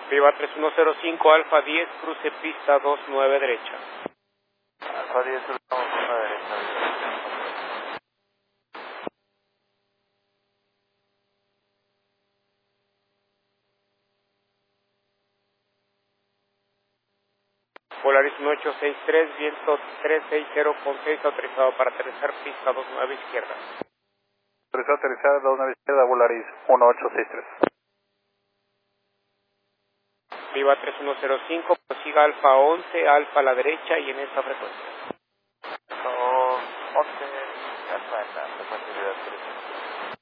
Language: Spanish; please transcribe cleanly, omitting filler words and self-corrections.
Viva 3105, Alfa 10, cruce pista 29 derecha. Alfa 10, cruce 29 derecha. Polaris 1863, viento 360,6, autorizado para aterrizar pista 29 izquierda. Autorizado a aterrizar 29 izquierda, Polaris 1863. Viva 3105, prosiga Alfa 11, Alfa a la derecha y en esta frecuencia.